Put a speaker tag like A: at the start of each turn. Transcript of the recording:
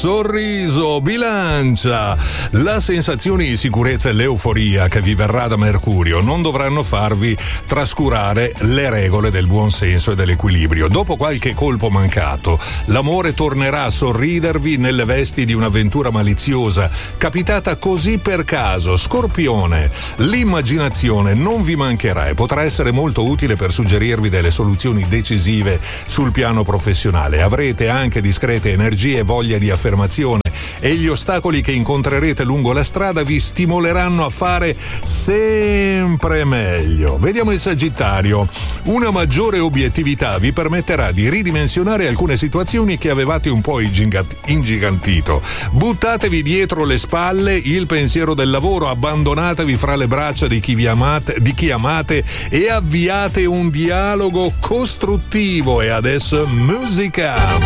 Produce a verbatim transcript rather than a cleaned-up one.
A: sorriso bilancia. La sensazione di sicurezza e l'euforia che vi verrà da Mercurio non dovranno farvi trascurare le regole del buon senso e dell'equilibrio. Dopo qualche colpo mancato, l'amore tornerà a sorridervi nelle vesti di un'avventura maliziosa capitata così per caso. Scorpione, l'immaginazione non vi mancherà e potrà essere molto utile per suggerirvi delle soluzioni decisive sul piano professionale. Avrete anche discrete energie e voglia di affermazione e gli ostacoli che incontrerete lungo la strada vi stimoleranno a fare sempre meglio. Vediamo il Sagittario. Una maggiore obiettività vi permetterà di ridimensionare alcune situazioni che avevate un po' ingigantito. Buttatevi dietro le spalle il pensiero del lavoro, abbandonatevi fra le braccia di chi vi amate, di chi amate e avviate un dialogo costruttivo. E adesso musica.